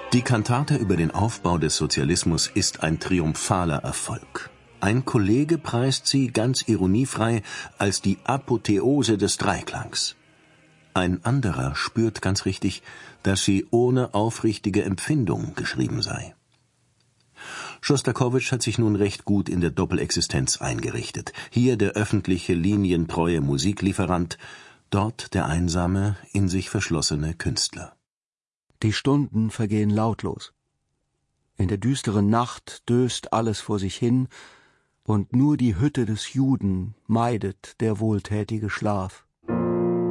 Die Kantate über den Aufbau des Sozialismus ist ein triumphaler Erfolg. Ein Kollege preist sie ganz ironiefrei als die Apotheose des Dreiklangs. Ein anderer spürt ganz richtig, dass sie ohne aufrichtige Empfindung geschrieben sei. Schostakowitsch hat sich nun recht gut in der Doppelexistenz eingerichtet. Hier der öffentliche, linientreue Musiklieferant, dort der einsame, in sich verschlossene Künstler. Die Stunden vergehen lautlos. In der düsteren Nacht döst alles vor sich hin, und nur die Hütte des Juden meidet der wohltätige Schlaf.